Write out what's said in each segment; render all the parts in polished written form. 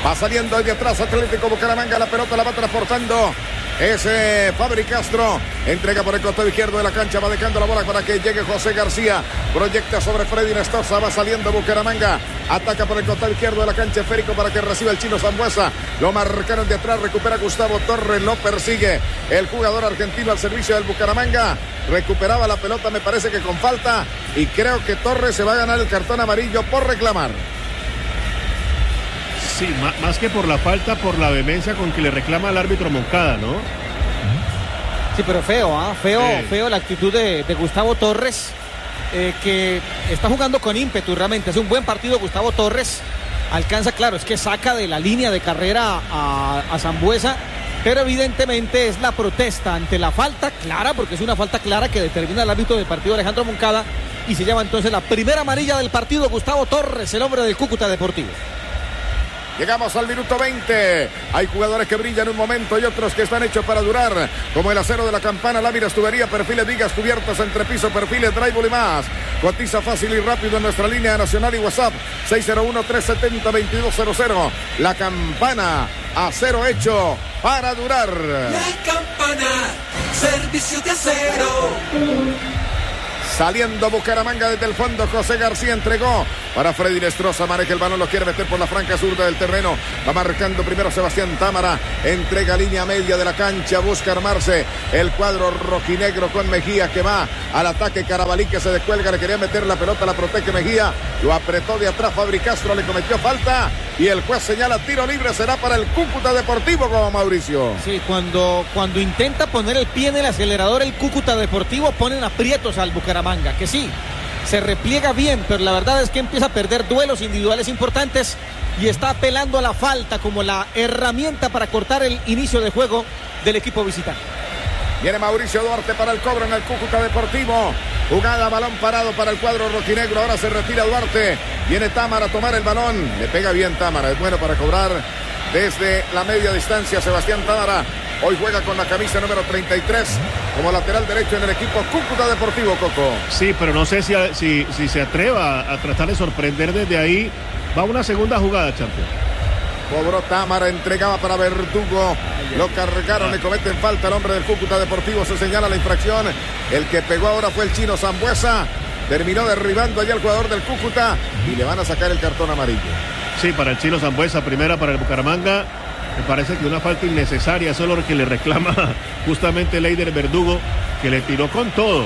Va saliendo ahí de atrás Atlético Bucaramanga. La pelota la va transportando ese Fabri Castro. Entrega por el costado izquierdo de la cancha. Va dejando la bola para que llegue José García. Proyecta sobre Freddy Nestosa. Va saliendo Bucaramanga. Ataca por el costado izquierdo de la cancha Férico para que reciba el chino Sambuesa. Lo marcaron de atrás. Recupera Gustavo Torres. Lo persigue el jugador argentino al servicio del Bucaramanga. Recuperaba la pelota, me parece que con falta. Y creo que Torres se va a ganar el cartón amarillo por reclamar. Sí, más que por la falta, por la vehemencia con que le reclama al árbitro Moncada, ¿no? Sí, pero feo la actitud de Gustavo Torres, que está jugando con ímpetu realmente. Es un buen partido Gustavo Torres. Alcanza, claro, es que saca de la línea de carrera a Sambuesa, pero evidentemente es la protesta ante la falta clara, porque es una falta clara que determina el árbitro del partido Alejandro Moncada, y se llama entonces la primera amarilla del partido Gustavo Torres, el hombre del Cúcuta Deportivo. Llegamos al minuto 20. Hay jugadores que brillan un momento y otros que están hechos para durar, como el acero de la campana, láminas, tubería, perfiles, vigas, cubiertas, entrepiso, perfiles, drywall y más. Cotiza fácil y rápido en nuestra línea nacional y WhatsApp 601-370-2200. La campana, acero hecho para durar. La campana, servicio de acero. Saliendo Bucaramanga desde el fondo, José García entregó para Freddy Nestroza, maneja el balón, lo quiere meter por la franca zurda del terreno, va marcando primero Sebastián Támara, entrega línea media de la cancha, busca armarse el cuadro rojinegro con Mejía que va al ataque. Carabalí que se descuelga, le quería meter la pelota, la protege Mejía, lo apretó de atrás Fabri Castro, le cometió falta y el juez señala tiro libre, será para el Cúcuta Deportivo como Mauricio. Sí, cuando intenta poner el pie en el acelerador el Cúcuta Deportivo, ponen aprietos al Bucaramanga, que sí, se repliega bien, pero la verdad es que empieza a perder duelos individuales importantes y está apelando a la falta como la herramienta para cortar el inicio de juego del equipo visitante. Viene Mauricio Duarte para el cobro en el Cúcuta Deportivo. Jugada, balón parado para el cuadro rojinegro. Ahora se retira Duarte. Viene Támara a tomar el balón. Le pega bien Támara. Es bueno para cobrar desde la media distancia Sebastián Támara. Hoy juega con la camisa número 33 como lateral derecho en el equipo Cúcuta Deportivo, Coco. Sí, pero no sé si se atreva a tratar de sorprender desde ahí. Va una segunda jugada, Champion. Cobró Támara, entregaba para Verdugo. Lo cargaron, le cometen falta al hombre del Cúcuta Deportivo. Se señala la infracción. El que pegó ahora fue el chino Sambuesa. Terminó derribando allá al jugador del Cúcuta y le van a sacar el cartón amarillo. Sí, para el chino Sambuesa, primera para el Bucaramanga. Me parece que una falta innecesaria, eso es lo que le reclama justamente Leider Verdugo, que le tiró con todo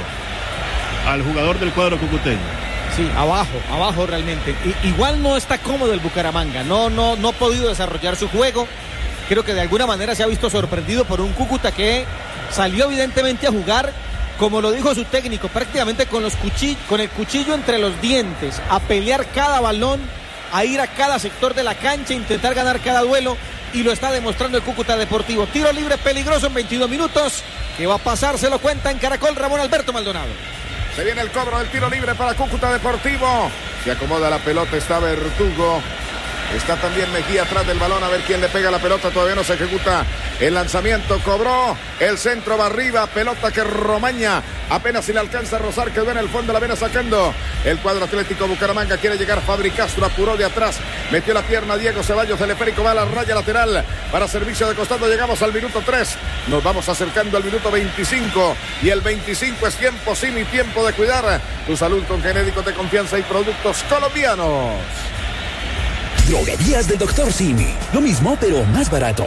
al jugador del cuadro cucuteño. Sí, abajo realmente. Igual no está cómodo el Bucaramanga, no ha podido desarrollar su juego. Creo que de alguna manera se ha visto sorprendido por un Cúcuta que salió evidentemente a jugar, como lo dijo su técnico, prácticamente con el cuchillo entre los dientes, a pelear cada balón, a ir a cada sector de la cancha, intentar ganar cada duelo, y lo está demostrando el Cúcuta Deportivo. Tiro libre peligroso en 22 minutos, que va a pasar, se lo cuenta en Caracol Ramón Alberto Maldonado. Se viene el cobro del tiro libre para Cúcuta Deportivo. Se acomoda la pelota, está Verdugo. Está también Mejía atrás del balón, a ver quién le pega la pelota. Todavía no se ejecuta el lanzamiento. Cobró, el centro va arriba, pelota que Romaña apenas si le alcanza a rozar, quedó en el fondo, la viene sacando el cuadro Atlético Bucaramanga. Quiere llegar Fabri Castro, apuró de atrás, metió la pierna Diego Ceballos, el esférico va a la raya lateral para servicio de costado. Llegamos al minuto 3, nos vamos acercando al minuto 25 y el 25 es tiempo sin y tiempo de cuidar tu salud con genéticos de confianza y productos colombianos. Droguerías del Dr. Simi. Lo mismo, pero más barato.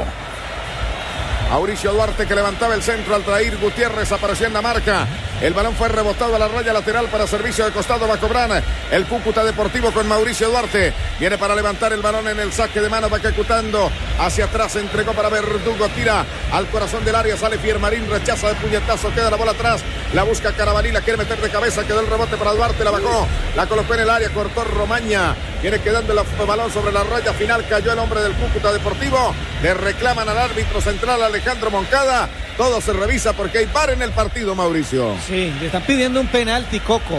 Mauricio Duarte que levantaba el centro al traer Gutiérrez, apareció en la marca. El balón fue rebotado a la raya lateral para servicio de costado. Va a cobrar el Cúcuta Deportivo con Mauricio Duarte. Viene para levantar el balón en el saque de mano. Va ejecutando hacia atrás. Entregó para Verdugo. Tira al corazón del área. Sale Fiermarín. Rechaza de puñetazo. Queda la bola atrás. La busca Carabalí. La quiere meter de cabeza. Quedó el rebote para Duarte. La bajó. La colocó en el área. Cortó Romaña. Viene quedando el balón sobre la raya final. Cayó el hombre del Cúcuta Deportivo. Le reclaman al árbitro central Alejandro Moncada. Todo se revisa porque hay VAR en el partido, Mauricio. Sí, le están pidiendo un penalti, Coco,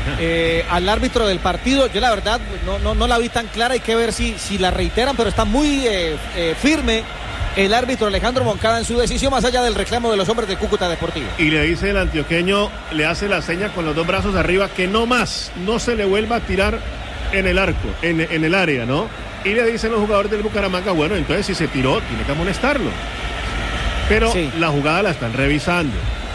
al árbitro del partido. Yo la verdad no la vi tan clara. Hay que ver si la reiteran, pero está muy firme el árbitro Alejandro Moncada en su decisión, más allá del reclamo de los hombres de Cúcuta Deportivo. Y le dice el antioqueño, le hace la seña con los dos brazos arriba, que no más, no se le vuelva a tirar en el arco, en el área, ¿no? Y le dicen los jugadores del Bucaramanga, bueno, entonces si se tiró, tiene que amonestarlo. Pero sí, la jugada la están revisando.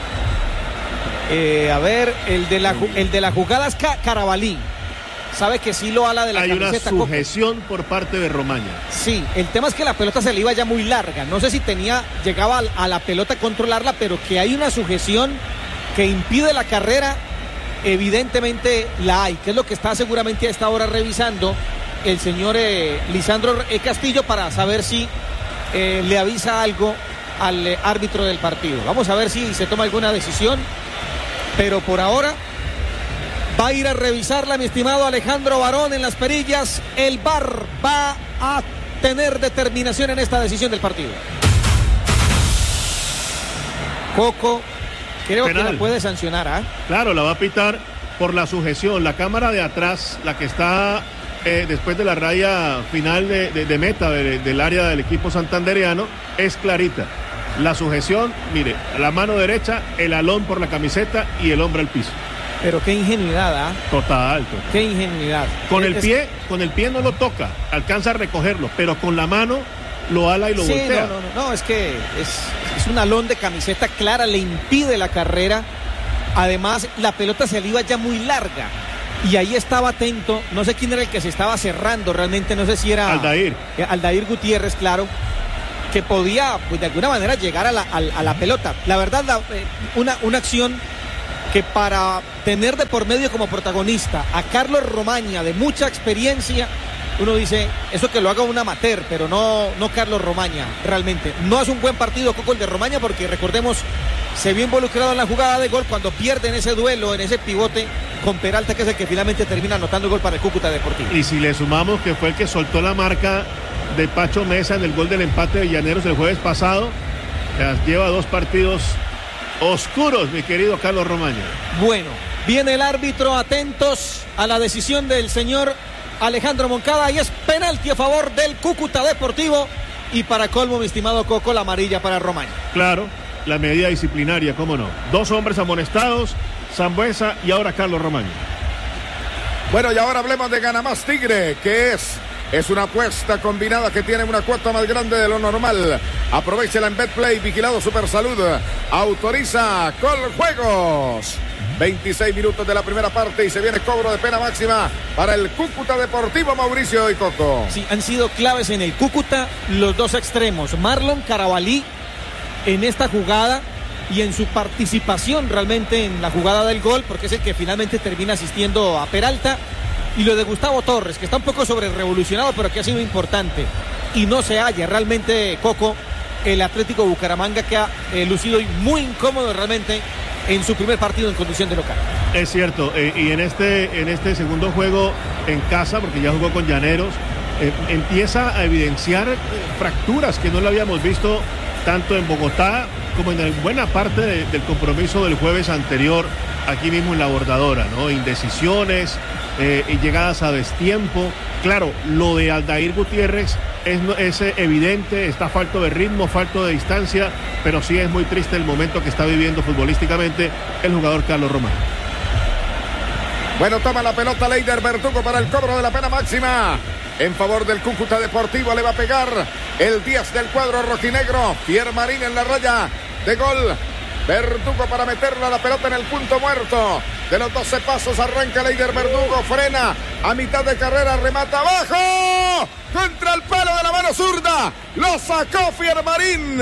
A ver, el de la jugada es Carabalí. Sabe que sí lo ala de la camiseta. Hay una sujeción por parte de Romaña. Sí, el tema es que la pelota se le iba ya muy larga. No sé si llegaba a la pelota a controlarla, pero que hay una sujeción que impide la carrera, evidentemente la hay, que es lo que está seguramente a esta hora revisando el señor Lisandro Castillo para saber si le avisa algo al árbitro del partido. Vamos a ver si se toma alguna decisión, pero por ahora va a ir a revisarla mi estimado Alejandro Barón en las perillas. El VAR va a tener determinación en esta decisión del partido. Coco, creo penal, que la puede sancionar, ¿ah? Claro, la va a pitar por la sujeción. La cámara de atrás, la que está después de la raya final de meta del área del equipo santandereano, es clarita. La sujeción, mire, la mano derecha, el alón por la camiseta y el hombro al piso. Pero qué ingenuidad, ¿ah? Total. Qué ingenuidad. Con el pie no lo toca, alcanza a recogerlo, pero con la mano lo ala y lo voltea. No, es que es un alón de camiseta clara, le impide la carrera. Además, la pelota se le iba ya muy larga. Y ahí estaba atento, no sé quién era el que se estaba cerrando, realmente no sé si era Aldair Gutiérrez, claro, que podía, pues de alguna manera llegar a la pelota. La verdad, una acción que para tener de por medio como protagonista a Carlos Romaña, de mucha experiencia, uno dice, eso que lo haga un amateur, pero no Carlos Romaña, realmente. No es un buen partido, Coco, el de Romaña, porque recordemos, se vio involucrado en la jugada de gol cuando pierde en ese duelo, en ese pivote con Peralta, que es el que finalmente termina anotando el gol para el Cúcuta Deportivo. Y si le sumamos que fue el que soltó la marca de Pacho Mesa en el gol del empate de Llaneros el jueves pasado, lleva 2 partidos oscuros, mi querido Carlos Romaña. Bueno, viene el árbitro, atentos a la decisión del señor Alejandro Moncada, y es penalti a favor del Cúcuta Deportivo, y para colmo, mi estimado Coco, la amarilla para Romaña. Claro, la medida disciplinaria, cómo no. 2 hombres amonestados, Sambueza y ahora Carlos Romaña. Bueno, y ahora hablemos de Gana Más Tigre, que es una apuesta combinada que tiene una cuota más grande de lo normal. Aprovechela en Betplay, vigilado Supersalud. Autoriza Coljuegos. 26 minutos de la primera parte y se viene cobro de pena máxima para el Cúcuta Deportivo, Mauricio y Coco. Sí, han sido claves en el Cúcuta los 2 extremos. Marlon Carabalí en esta jugada y en su participación realmente en la jugada del gol, porque es el que finalmente termina asistiendo a Peralta. Y lo de Gustavo Torres, que está un poco sobre revolucionado, pero que ha sido importante. Y no se halla realmente, Coco, el Atlético Bucaramanga, que ha lucido muy incómodo realmente en su primer partido en condición de local. Es cierto, y en este segundo juego en casa, porque ya jugó con Llaneros, empieza a evidenciar fracturas que no lo habíamos visto tanto en Bogotá como en buena parte del compromiso del jueves anterior, aquí mismo en la Bordadora, ¿no? Indecisiones y llegadas a destiempo. Claro, lo de Aldair Gutiérrez es evidente, está falto de ritmo, falto de distancia, pero sí es muy triste el momento que está viviendo futbolísticamente el jugador Carlos Román. Bueno, toma la pelota Leider Verdugo para el cobro de la pena máxima en favor del Cúcuta Deportivo. Le va a pegar el 10 del cuadro rojinegro, Pierre Marín en la raya de gol. Verdugo para meterla la pelota en el punto muerto. De los 12 pasos arranca Leider Verdugo, frena a mitad de carrera, remata abajo, contra el palo de la mano zurda. Lo sacó Fiermarín,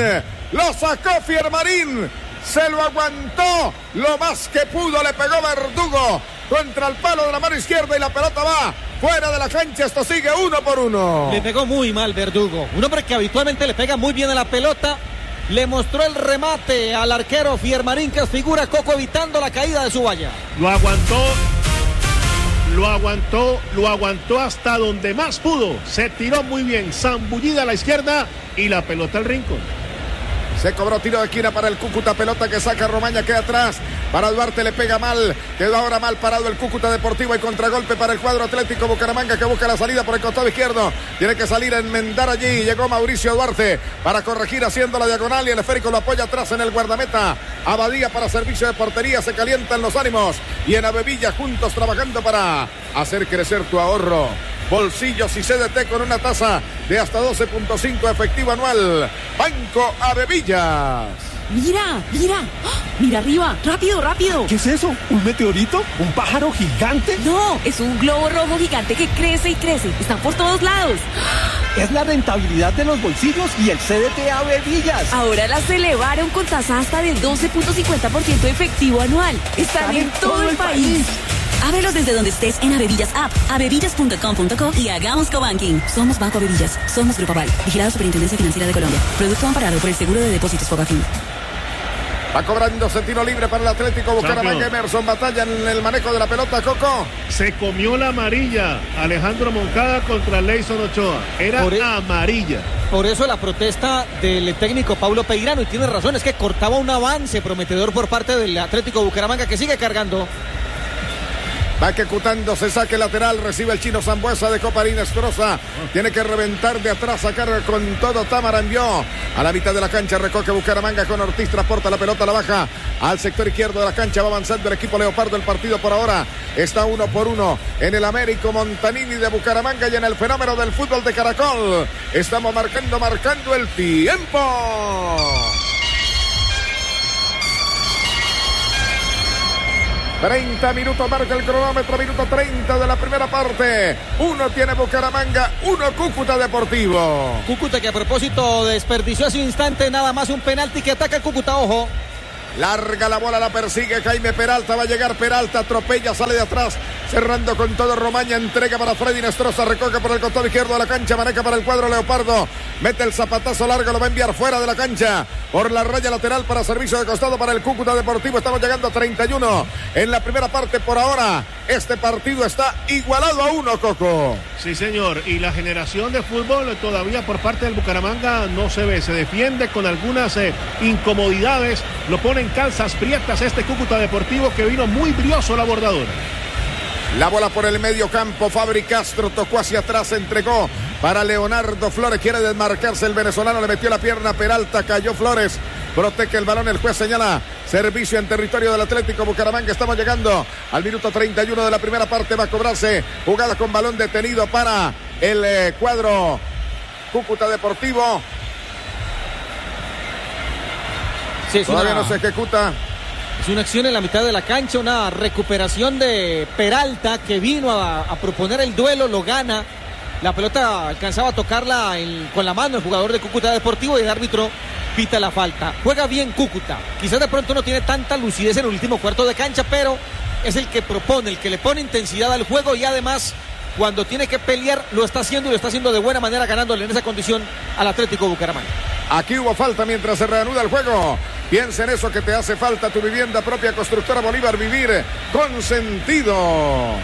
se lo aguantó lo más que pudo, le pegó Verdugo contra el palo de la mano izquierda y la pelota va fuera de la cancha. Esto sigue 1-1. Le pegó muy mal Verdugo, un hombre que habitualmente le pega muy bien a la pelota. Le mostró el remate al arquero Fiermarín, que es figura, Coco, evitando la caída de su valla. Lo aguantó hasta donde más pudo. Se tiró muy bien, zambullida a la izquierda y la pelota al rincón. Se cobró tiro de esquina para el Cúcuta, pelota que saca Romaña, queda atrás. Para Duarte, le pega mal, quedó ahora mal parado el Cúcuta Deportivo y contragolpe para el cuadro Atlético Bucaramanga, que busca la salida por el costado izquierdo. Tiene que salir a enmendar allí. Llegó Mauricio Duarte para corregir haciendo la diagonal y el esférico lo apoya atrás en el guardameta. Abadía para servicio de portería, se calientan los ánimos y en Avevilla juntos trabajando para hacer crecer tu ahorro. bolsillos y CDT con una tasa de hasta 12.5 efectivo anual. Banco Avevillas. Mira, mira, mira arriba, rápido, rápido. ¿Qué es eso? ¿Un meteorito? ¿Un pájaro gigante? No, es un globo rojo gigante que crece y crece. Están por todos lados. Es la rentabilidad de los bolsillos y el CDT Avevillas. Ahora las elevaron con tasa hasta del 12.50% efectivo anual. Están en todo el país. Ábrelos desde donde estés en Avevillas App, avevillas.com.co y hagamos cobanking. Somos Banco Avevillas, somos Grupo Aval, vigilado Superintendencia Financiera de Colombia. Producto amparado por el Seguro de Depósitos Fogafín. Va cobrándose tiro libre para el Atlético Bucaramanga. Emerson Batalla en el manejo de la pelota, Coco. Se comió la amarilla Alejandro Moncada contra Leyson Ochoa. Era amarilla. Por eso la protesta del técnico Paulo Peirano, y tiene razón, es que cortaba un avance prometedor por parte del Atlético Bucaramanga, que sigue cargando. Va ejecutándose, saque lateral, recibe el chino Sambuesa de Coparín Estroza. Tiene que reventar de atrás, sacar con todo. Támara envió a la mitad de la cancha, recoge Bucaramanga con Ortiz, transporta la pelota, la baja al sector izquierdo de la cancha. Va avanzando el equipo Leopardo. El partido por ahora está 1-1 en el Américo Montanini de Bucaramanga y en el fenómeno del fútbol de Caracol. Estamos marcando el tiempo. ...30 minutos marca el cronómetro, minuto 30 de la primera parte. 1 tiene Bucaramanga, 1 Cúcuta Deportivo. Cúcuta que a propósito desperdició hace un instante nada más un penalti que ataca el Cúcuta, ojo. Larga la bola, la persigue Jaime Peralta, va a llegar Peralta, atropella, sale de atrás, cerrando con todo Romaña, entrega para Freddy Nestroza, recoge por el costado izquierdo de la cancha, maneja para el cuadro Leopardo, mete el zapatazo largo, lo va a enviar fuera de la cancha, por la raya lateral para servicio de costado para el Cúcuta Deportivo. Estamos llegando a 31 en la primera parte. Por ahora este partido está igualado a 1, Coco. Sí, señor, y la generación de fútbol todavía por parte del Bucaramanga no se ve, se defiende con algunas incomodidades, lo pone en calzas prietas este Cúcuta Deportivo que vino muy brioso la bordadora. La bola por el medio campo, Fabri Castro tocó hacia atrás, entregó para Leonardo Flores, quiere desmarcarse el venezolano, le metió la pierna Peralta, cayó Flores, protege el balón, el juez señala servicio en territorio del Atlético Bucaramanga. Estamos llegando al minuto 31 de la primera parte, va a cobrarse jugada con balón detenido para el cuadro Cúcuta Deportivo. Sí, todavía no se ejecuta. Es una acción en la mitad de la cancha, una recuperación de Peralta que vino a proponer el duelo, lo gana. La pelota alcanzaba a tocarla con la mano el jugador de Cúcuta Deportivo y el árbitro pita la falta. Juega bien Cúcuta. Quizás de pronto no tiene tanta lucidez en el último cuarto de cancha, pero es el que propone, el que le pone intensidad al juego y además cuando tiene que pelear lo está haciendo y lo está haciendo de buena manera, ganándole en esa condición al Atlético Bucaramanga. Aquí hubo falta mientras se reanuda el juego. Piensa en eso que te hace falta, tu vivienda propia, Constructora Bolívar, vivir con sentido.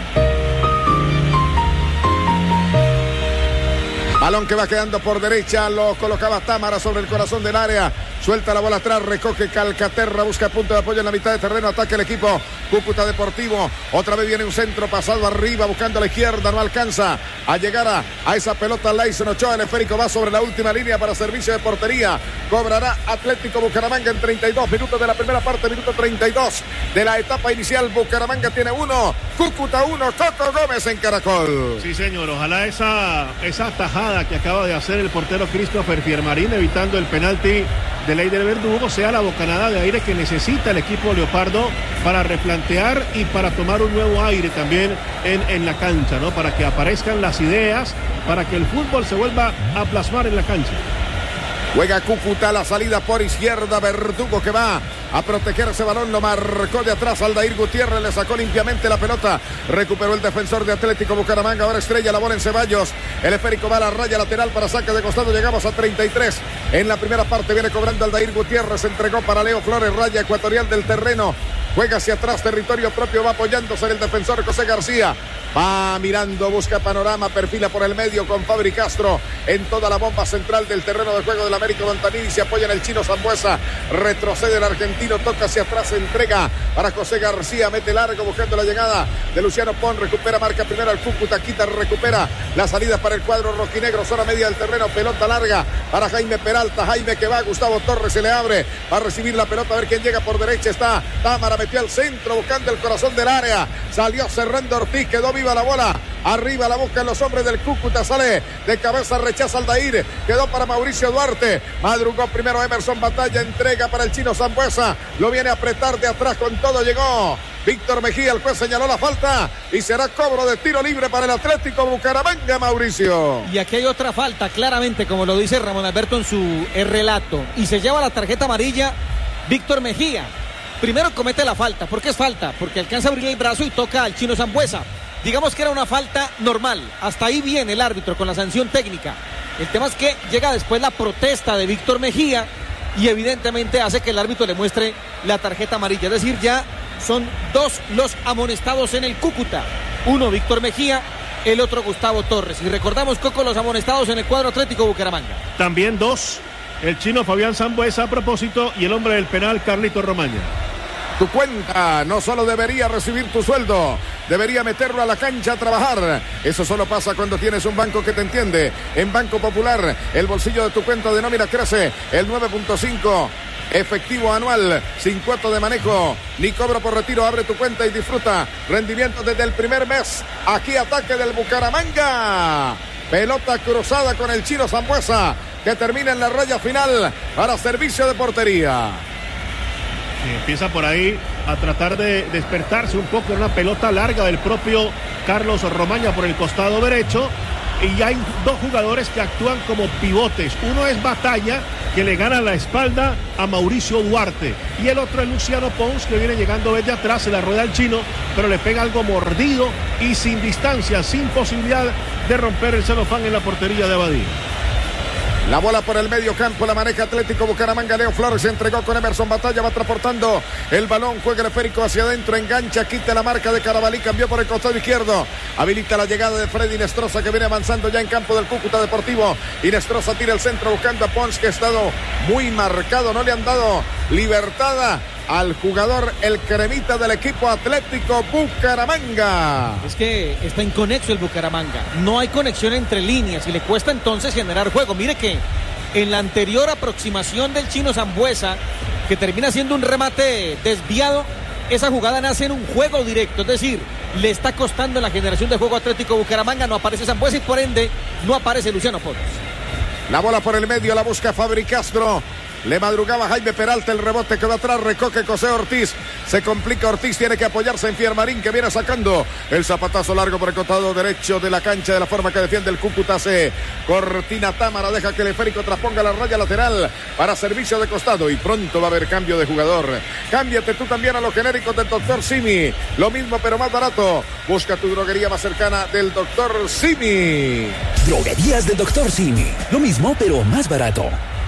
Balón que va quedando por derecha, lo colocaba Támara sobre el corazón del área, suelta la bola atrás, recoge Calcaterra, busca punto de apoyo en la mitad de terreno, ataca el equipo Cúcuta Deportivo, otra vez viene un centro pasado arriba, buscando a la izquierda, no alcanza a llegar a esa pelota. Leyson Ochoa, el esférico va sobre la última línea para servicio de portería, cobrará Atlético Bucaramanga en 32 minutos de la primera parte, minuto 32 de la etapa inicial. Bucaramanga tiene 1, Cúcuta 1, Coco Gómez en Caracol. Sí, señor, ojalá esa tajada que acaba de hacer el portero Christopher Fiermarín evitando el penalti de Leider Verdugo sea la bocanada de aire que necesita el equipo Leopardo para replantear y para tomar un nuevo aire también en la cancha, ¿no? Para que aparezcan las ideas, para que el fútbol se vuelva a plasmar en la cancha. Juega Cúcuta, la salida por izquierda, Verdugo que va a proteger ese balón, lo marcó de atrás Aldair Gutiérrez, le sacó limpiamente la pelota, recuperó el defensor de Atlético Bucaramanga, ahora estrella la bola en Ceballos, el esférico va a la raya lateral para saque de costado, llegamos a 33 en la primera parte, viene cobrando Aldair Gutiérrez, entregó para Leo Flores, raya ecuatorial del terreno, juega hacia atrás, territorio propio, va apoyándose en el defensor José García, va mirando, busca panorama, perfila por el medio con Fabri Castro en toda la bomba central del terreno de juego del América Montanini, se apoya en el chino Sambuesa, retrocede el argentino, toca hacia atrás, entrega para José García, mete largo buscando la llegada de Luciano Pon, recupera, marca primero al Cúcuta, quita, recupera la salida para el cuadro rojinegro, zona media del terreno, pelota larga para Jaime Peralta, Jaime que va, Gustavo Torres se le abre, va a recibir la pelota, a ver quién llega por derecha, está Támara, metió al centro buscando el corazón del área. Salió cerrando Ortiz, quedó viva la bola. Arriba la buscan los hombres del Cúcuta, sale de cabeza, rechaza Aldair, quedó para Mauricio Duarte, madrugó primero Emerson Batalla, entrega para el chino Sambueza, lo viene a apretar de atrás con todo, llegó Víctor Mejía, el juez señaló la falta y será cobro de tiro libre para el Atlético Bucaramanga, Mauricio. Y aquí hay otra falta, claramente, como lo dice Ramón Alberto en su relato, y se lleva la tarjeta amarilla Víctor Mejía. Primero comete la falta. ¿Por qué es falta? Porque alcanza a abrir el brazo y toca al chino Sambueza. Digamos que era una falta normal. Hasta ahí viene el árbitro con la sanción técnica. El tema es que llega después la protesta de Víctor Mejía y evidentemente hace que el árbitro le muestre la tarjeta amarilla. Es decir, ya son dos los amonestados en el Cúcuta. Uno Víctor Mejía, el otro Gustavo Torres. Y recordamos, Coco, los amonestados en el cuadro Atlético Bucaramanga. También dos, el chino Fabián Sambueza a propósito y el hombre del penal Carlito Romaña. Tu cuenta no solo debería recibir tu sueldo, debería meterlo a la cancha a trabajar. Eso solo pasa cuando tienes un banco que te entiende. En Banco Popular, el bolsillo de tu cuenta de nómina crece el 9.5 efectivo anual, sin cuota de manejo ni cobro por retiro. Abre tu cuenta y disfruta rendimiento desde el primer mes. Aquí ataque del Bucaramanga. Pelota cruzada con el chino Sambueza, que termina en la raya final para servicio de portería. Y empieza por ahí a tratar de despertarse un poco en una pelota larga del propio Carlos Romaña por el costado derecho. Y hay dos jugadores que actúan como pivotes. Uno es Batalla, que le gana la espalda a Mauricio Duarte. Y el otro es Luciano Pons, que viene llegando desde atrás, se la rueda al chino, pero le pega algo mordido y sin distancia, sin posibilidad de romper el celofán en la portería de Abadí. La bola por el medio campo, la maneja Atlético Bucaramanga. Leo Flores se entregó con Emerson Batalla, va transportando el balón, juega el esférico hacia adentro, engancha, quita la marca de Carabalí, cambió por el costado izquierdo, habilita la llegada de Freddy Inestrosa, que viene avanzando ya en campo del Cúcuta Deportivo. Inestrosa tira el centro buscando a Pons, que ha estado muy marcado, no le han dado libertad al jugador, el cremita del equipo Atlético Bucaramanga. Es que está inconexo el Bucaramanga, no hay conexión entre líneas y le cuesta entonces generar juego. Mire que en la anterior aproximación del chino Sambueza, que termina siendo un remate desviado, esa jugada nace en un juego directo, es decir, le está costando la generación de juego Atlético Bucaramanga. No aparece Sambueza y por ende no aparece Luciano Pons. La bola por el medio, la busca Fabri Castro. Le madrugaba Jaime Peralta, el rebote quedó atrás, recoge José Ortiz, se complica Ortiz, tiene que apoyarse en Fiermarín, que viene sacando el zapatazo largo por el costado derecho de la cancha, de la forma que defiende el Cúcuta. Se cortina Támara, deja que el esférico trasponga la raya lateral para servicio de costado y pronto va a haber cambio de jugador. Cámbiate tú también a los genéricos del Dr. Simi, lo mismo pero más barato. Busca tu droguería más cercana del Dr. Simi. Droguerías del Dr. Simi, lo mismo pero más barato.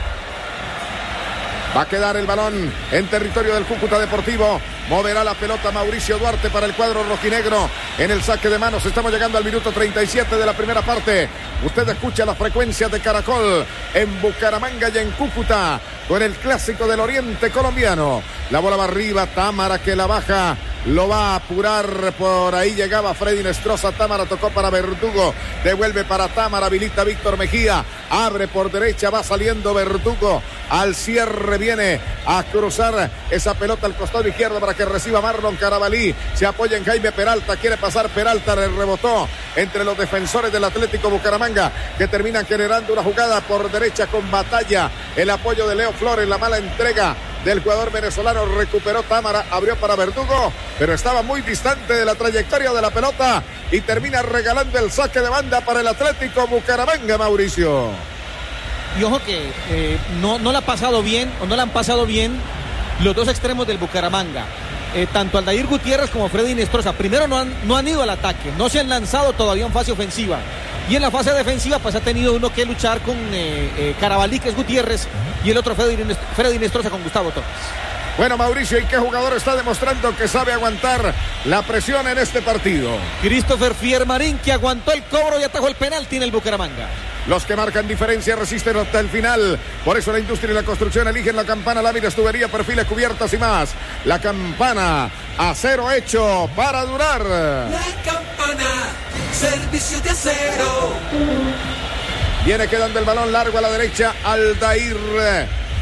Va a quedar el balón en territorio del Cúcuta Deportivo. Moverá la pelota Mauricio Duarte para el cuadro rojinegro en el saque de manos. Estamos llegando al minuto 37 de la primera parte. Usted escucha las frecuencias de Caracol en Bucaramanga y en Cúcuta con el clásico del oriente colombiano. La bola va arriba, Támara que la baja. Lo va a apurar, por ahí llegaba Freddy Inestrosa, Támara tocó para Verdugo, devuelve para Támara, habilita Víctor Mejía, abre por derecha, va saliendo Verdugo, al cierre viene a cruzar esa pelota al costado izquierdo para que reciba Marlon Carabalí, se apoya en Jaime Peralta, quiere pasar Peralta, le rebotó entre los defensores del Atlético Bucaramanga, que terminan generando una jugada por derecha con Batalla, el apoyo de Leo Flores, la mala entrega del jugador venezolano, recuperó Támara, abrió para Verdugo, pero estaba muy distante de la trayectoria de la pelota y termina regalando el saque de banda para el Atlético Bucaramanga, Mauricio. Y ojo que no le ha pasado bien, o no le han pasado bien los dos extremos del Bucaramanga. Tanto Aldair Gutiérrez como Freddy Inestrosa. Primero no han ido al ataque, no se han lanzado todavía en fase ofensiva. Y en la fase defensiva pues ha tenido uno que luchar con Carabalí, que es Gutiérrez, y el otro Freddy Inestrosa con Gustavo Torres. Bueno, Mauricio, ¿y qué jugador está demostrando que sabe aguantar la presión en este partido? Christopher Fiermarín, que aguantó el cobro y atajó el penalti en el Bucaramanga. Los que marcan diferencia resisten hasta el final. Por eso la industria y la construcción eligen la Campana, láminas, tubería, perfiles, cubiertas y más. La Campana, acero hecho para durar. La Campana, servicio de acero. Viene quedando el balón largo a la derecha, Aldair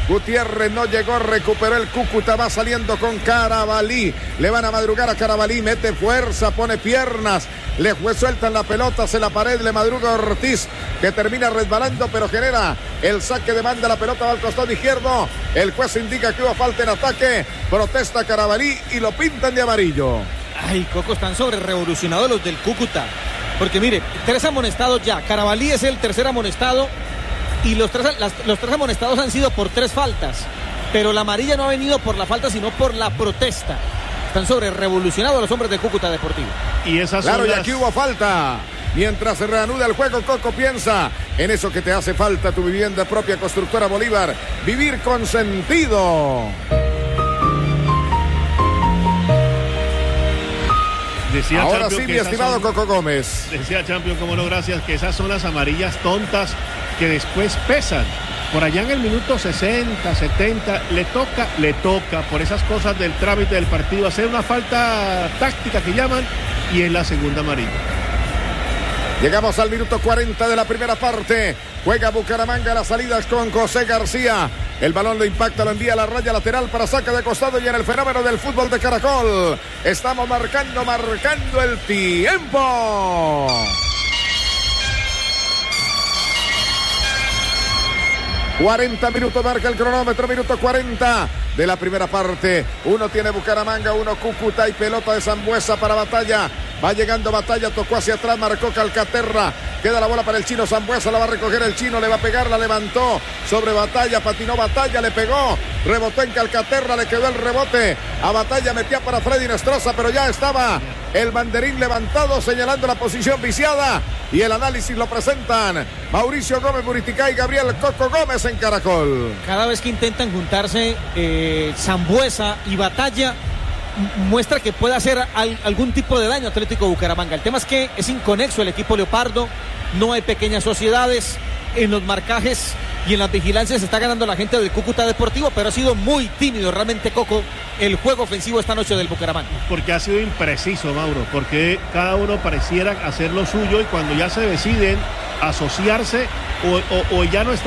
Gutiérrez no llegó, recuperó el Cúcuta, va saliendo con Carabalí. Le van a madrugar a Carabalí, mete fuerza, pone piernas, le sueltan la pelota, se la pared, le madruga Ortiz, que termina resbalando, pero genera el saque de banda, la pelota va al costado izquierdo. El juez indica que hubo falta en ataque, protesta Carabalí y lo pintan de amarillo. Ay, Coco, están sobre revolucionados los del Cúcuta. Porque mire, 3 amonestados ya. Carabalí es el tercer amonestado. Y los tres amonestados han sido por 3 faltas. Pero la amarilla no ha venido por la falta, sino por la protesta. Están sobre revolucionados los hombres de Cúcuta Deportivo. Y esas claro, son y aquí hubo falta. Mientras se reanuda el juego, Coco piensa en eso que te hace falta, tu vivienda propia, Constructora Bolívar. Vivir con sentido. Decía ahora Champion, sí, mi estimado Coco Gómez. Decía Champion, como no, gracias, que esas son las amarillas tontas que después pesan. Por allá en el minuto 60, 70, le toca por esas cosas del trámite del partido hacer una falta táctica que llaman, y es la segunda amarilla. Llegamos al minuto 40 de la primera parte. Juega Bucaramanga las salidas con José García. El balón lo impacta, lo envía a la raya lateral para saque de costado y en el fenómeno del fútbol de Caracol. Estamos marcando el tiempo. ...40 minutos marca el cronómetro, minuto 40 de la primera parte. Uno tiene Bucaramanga, uno Cúcuta y pelota de Sambuesa para Batalla. Va llegando Batalla, tocó hacia atrás, marcó Calcaterra. Queda la bola para el chino, Sambuesa la va a recoger el chino, le va a pegar, la levantó sobre Batalla, patinó Batalla, le pegó, rebotó en Calcaterra, le quedó el rebote. A Batalla metía para Freddy Nestroza, pero ya estaba el banderín levantado señalando la posición viciada. Y el análisis lo presentan Mauricio Gómez Muriticá y Gabriel Coco Gómez en Caracol. Cada vez que intentan juntarse Sambuesa y Batalla, muestra que puede hacer algún tipo de daño a Atlético Bucaramanga. El tema es que es inconexo el equipo leopardo, no hay pequeñas sociedades, en los marcajes y en las vigilancias se está ganando la gente del Cúcuta Deportivo, pero ha sido muy tímido realmente, Coco, el juego ofensivo esta noche del Bucaramanga. Porque ha sido impreciso, Mauro, porque cada uno pareciera hacer lo suyo y cuando ya se deciden asociarse o ya no está